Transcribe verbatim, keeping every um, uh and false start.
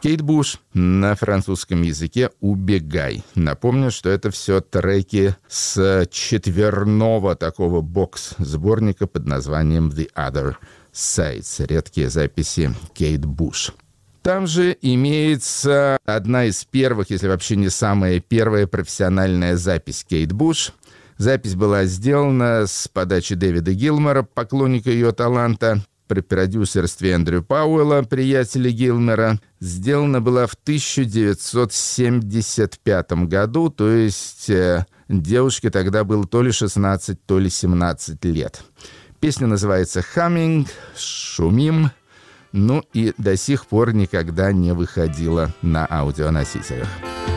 Кейт Буш на французском языке «Убегай». Напомню, что это все треки с четверного такого бокс-сборника под названием «The Other Sides». Редкие записи Кейт Буш. Там же имеется одна из первых, если вообще не самая первая профессиональная запись Кейт Буш. Запись была сделана с подачи Дэвида Гилмора, поклонника ее таланта, при продюсерстве Эндрю Пауэлла, приятеля Гилмора. Сделана была в тысяча девятьсот семьдесят пятом году, то есть э, девушке тогда было то ли шестнадцать, то ли семнадцать лет. Песня называется «Humming», «Шумим», ну и до сих пор никогда не выходила на аудионосителях.